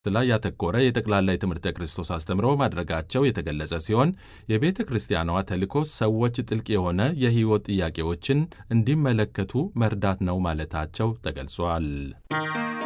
ላይ ያተኮረ የጠቅላላ የትምህርተ ክርስቶስ አስተምሮ ማድረጋቸው የተገለጸ ሲሆን የቤተ ክርስቲያኗ ተልእኮ ሰዎች ጥልቅ የሆነ የሕይወት ጥያቄዎችን እንዲመለከቱ መርዳት ነው ማለታቸው ተገልጿል።